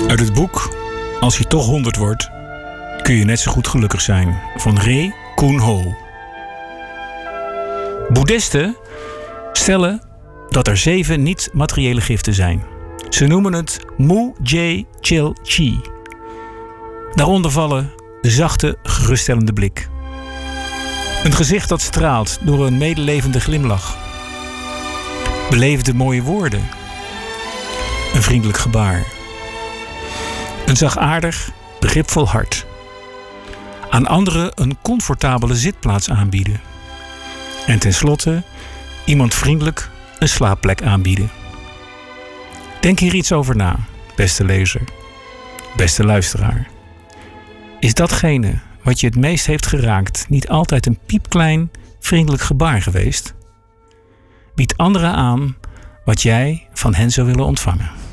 Uit het boek Als je toch 100 wordt, kun je net zo goed gelukkig zijn, van Rê Koon Ho. Boeddhisten stellen dat er 7 niet-materiële giften zijn. Ze noemen het Mu Je Chil Chi. Daaronder vallen de zachte, geruststellende blik. Een gezicht dat straalt door een medelevende glimlach. Beleefde mooie woorden. Een vriendelijk gebaar. Een zachtaardig, begripvol hart. Aan anderen een comfortabele zitplaats aanbieden. En tenslotte iemand vriendelijk een slaapplek aanbieden. Denk hier iets over na, beste lezer, beste luisteraar. Is datgene wat je het meest heeft geraakt niet altijd een piepklein, vriendelijk gebaar geweest? Bied anderen aan wat jij van hen zou willen ontvangen.